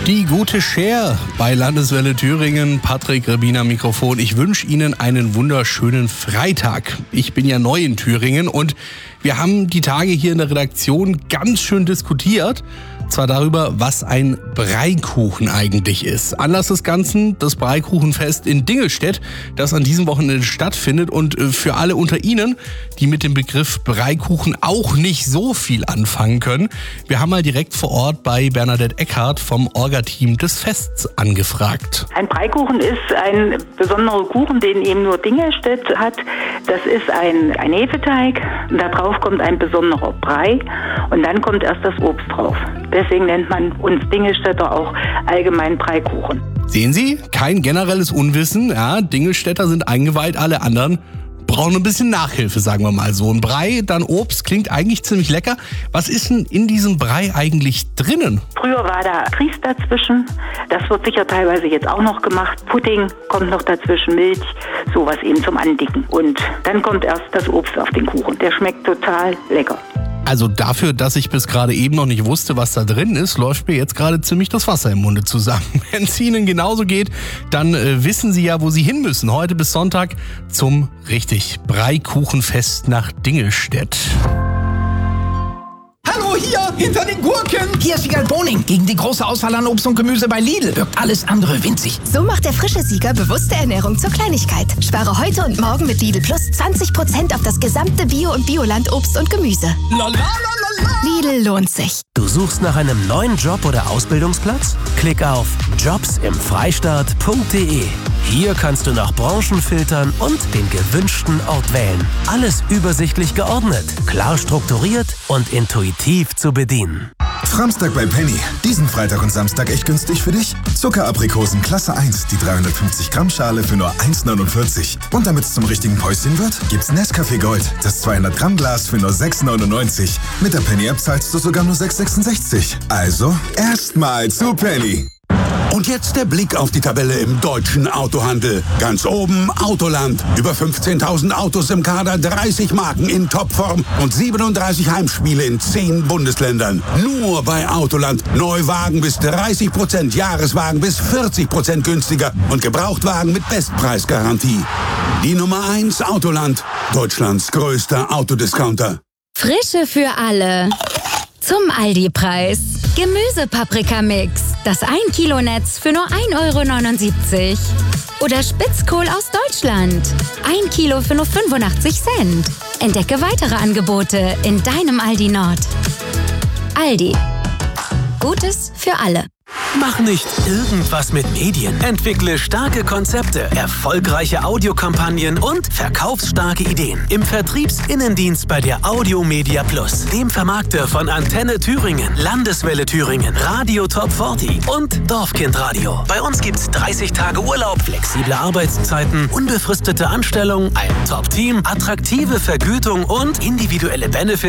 Die gute Cher bei Landeswelle Thüringen, Patrick Rebiner Mikrofon. Ich wünsche Ihnen einen wunderschönen Freitag. Ich bin ja neu in Thüringen und wir haben die Tage hier in der Redaktion ganz schön diskutiert. Zwar darüber, was ein Breikuchen eigentlich ist. Anlass des Ganzen, das Breikuchenfest in Dingelstedt, das an diesem Wochenende stattfindet. Und für alle unter Ihnen, die mit dem Begriff Breikuchen auch nicht so viel anfangen können, wir haben mal direkt vor Ort bei Bernadette Eckhardt vom Orga-Team des Fests angefragt. Ein Breikuchen ist ein besonderer Kuchen, den eben nur Dingelstedt hat. Das ist ein Hefeteig und da drauf kommt ein besonderer Brei und dann kommt erst das Obst drauf. Deswegen nennt man uns Dingelstädter auch allgemein Breikuchen. Sehen Sie, kein generelles Unwissen. Ja, Dingelstädter sind eingeweiht, alle anderen brauchen ein bisschen Nachhilfe, sagen wir mal so. Ein Brei, dann Obst, klingt eigentlich ziemlich lecker. Was ist denn in diesem Brei eigentlich drinnen? Früher war da Grieß dazwischen. Das wird sicher teilweise jetzt auch noch gemacht. Pudding kommt noch dazwischen, Milch, sowas eben zum Andicken. Und dann kommt erst das Obst auf den Kuchen. Der schmeckt total lecker. Also dafür, dass ich bis gerade eben noch nicht wusste, was da drin ist, läuft mir jetzt gerade ziemlich das Wasser im Munde zusammen. Wenn es Ihnen genauso geht, dann wissen Sie ja, wo Sie hin müssen. Heute bis Sonntag zum Breikuchenfest nach Dingelstedt. Hallo, hier, hinter den Gurken. Hier ist Sieger Boning gegen die große Auswahl an Obst und Gemüse bei Lidl. Wirkt alles andere winzig. So macht der frische Sieger bewusste Ernährung zur Kleinigkeit. Spare heute und morgen mit Lidl Plus 20% auf das gesamte Bio- und Bioland-Obst und Gemüse. Lidl lohnt sich. Du suchst nach einem neuen Job oder Ausbildungsplatz? Klick auf jobsimfreistaat.de. Hier kannst du nach Branchen filtern und den gewünschten Ort wählen. Alles übersichtlich geordnet, klar strukturiert und intuitiv zu bedienen. Samstag bei Penny. Diesen Freitag und Samstag echt günstig für dich? Zuckeraprikosen Klasse 1, die 350 Gramm Schale für nur 1,49. Und damit es zum richtigen Päuschen wird, gibt's Nescafé Gold, das 200 Gramm Glas für nur 6,99. Mit der Penny-App zahlst du sogar nur 6,66. Also erstmal zu Penny. Und jetzt der Blick auf die Tabelle im deutschen Autohandel. Ganz oben Autoland. Über 15.000 Autos im Kader, 30 Marken in Topform und 37 Heimspiele in 10 Bundesländern. Nur bei Autoland. Neuwagen bis 30%, Jahreswagen bis 40% günstiger und Gebrauchtwagen mit Bestpreisgarantie. Die Nummer 1 Autoland. Deutschlands größter Autodiscounter. Frische für alle. Zum Aldi-Preis. Gemüsepaprikamix. Das 1-Kilo-Netz für nur 1,79 €. Oder Spitzkohl aus Deutschland. 1 Kilo für nur 85 Cent. Entdecke weitere Angebote in deinem Aldi Nord. Aldi. Gutes für alle. Mach nicht irgendwas mit Medien. Entwickle starke Konzepte, erfolgreiche Audiokampagnen und verkaufsstarke Ideen. Im Vertriebsinnendienst bei der Audiomedia Plus, dem Vermarkter von Antenne Thüringen, Landeswelle Thüringen, Radio Top 40 und Dorfkindradio. Bei uns gibt's 30 Tage Urlaub, flexible Arbeitszeiten, unbefristete Anstellung, ein Top-Team, attraktive Vergütung und individuelle Benefits